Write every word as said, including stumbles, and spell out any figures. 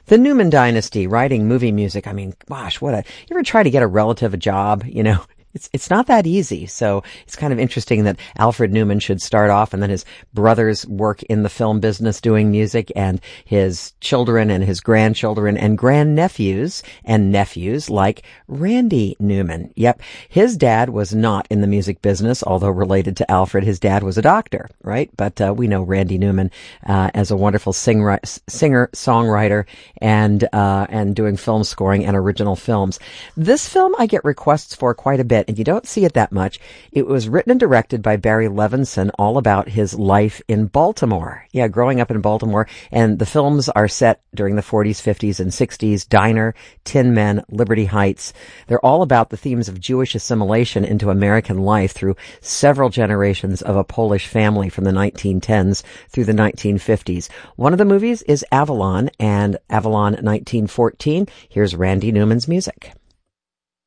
The Newman Dynasty, writing movie music. I mean, gosh, what a, you ever try to get a relative a job, you know? It's it's not that easy. So it's kind of interesting that Alfred Newman should start off and then his brothers work in the film business doing music, and his children and his grandchildren and grandnephews and nephews like Randy Newman. Yep. His dad was not in the music business, although related to Alfred. His dad was a doctor, right? But uh, we know Randy Newman uh, as a wonderful sing- singer, songwriter, and uh, and doing film scoring and original films. This film I get requests for quite a bit, and you don't see it that much. It was written and directed by Barry Levinson, all about his life in Baltimore. Yeah, growing up in Baltimore. And the films are set during the forties, fifties, and sixties. Diner, Tin Men, Liberty Heights. They're all about the themes of Jewish assimilation into American life through several generations of a Polish family from the nineteen tens through the nineteen fifties. One of the movies is Avalon, and Avalon nineteen fourteen. Here's Randy Newman's music.